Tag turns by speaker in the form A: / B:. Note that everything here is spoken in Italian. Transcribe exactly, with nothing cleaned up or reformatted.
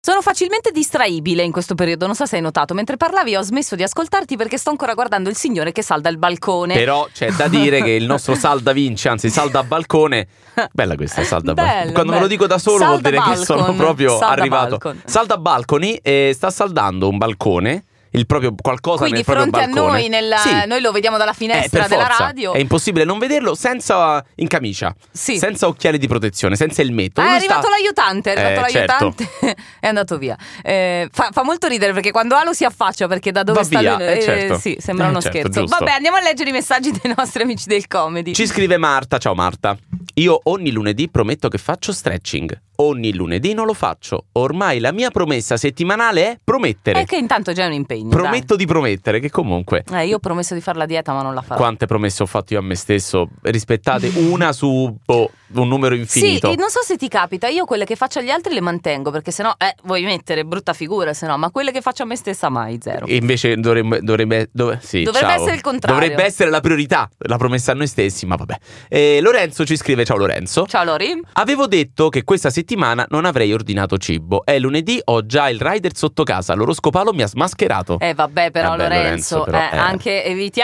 A: Sono facilmente distraibile in questo periodo, non so se hai notato. Mentre parlavi ho smesso di ascoltarti perché sto ancora guardando il signore che salda il balcone.
B: Però c'è da dire che il nostro salda vince, anzi salda a balcone. Bella questa, salda a balcone. Quando bello. me lo dico da solo salda vuol dire balcon. che sono proprio salda arrivato. Balcon. Salda balconi e sta saldando un balcone. Il proprio qualcosa
A: Quindi
B: nel proprio balcone.
A: Quindi fronte a noi, nella,
B: sì.
A: noi lo vediamo dalla finestra
B: eh,
A: della
B: forza.
A: radio.
B: È impossibile non vederlo senza in camicia,
A: sì.
B: senza occhiali di protezione, senza il metto.
A: Ah, è
B: Lui
A: arrivato
B: sta...
A: l'aiutante, è arrivato
B: eh,
A: l'aiutante,
B: certo.
A: è andato via. Eh, fa, fa molto ridere perché quando Alo si affaccia perché da dove
B: Va
A: sta
B: via,
A: lui,
B: eh, certo.
A: eh, sì, sembra
B: eh,
A: uno
B: certo,
A: scherzo.
B: giusto.
A: Vabbè, andiamo a leggere i messaggi dei nostri amici del comedy.
B: Ci scrive Marta, ciao Marta. Io ogni lunedì prometto che faccio stretching. Ogni lunedì non lo faccio. Ormai la mia promessa settimanale è promettere.
A: È che intanto è già un impegno.
B: Prometto
A: dai.
B: di promettere, che comunque.
A: Eh, io ho promesso di fare la dieta, ma non la farò.
B: Quante promesse ho fatto io a me stesso? Rispettate una su boh, un numero infinito.
A: Sì, e non so se ti capita, io quelle che faccio agli altri le mantengo, perché sennò eh, vuoi mettere brutta figura, sennò, ma quelle che faccio a me stessa mai, zero.
B: E invece dovrebbe dovrebbe, dove, sì,
A: dovrebbe
B: ciao.
A: essere il contrario.
B: Dovrebbe essere la priorità, la promessa a noi stessi, ma vabbè. E Lorenzo ci scrive, ciao Lorenzo.
A: Ciao Lori.
B: Avevo detto che questa settimana non avrei ordinato cibo. È lunedì, ho già il rider sotto casa. L'oroscopalo mi ha smascherato.
A: Eh vabbè, però
B: Vabbè,
A: Lorenzo,
B: Lorenzo però,
A: eh,
B: eh.
A: anche evitiamo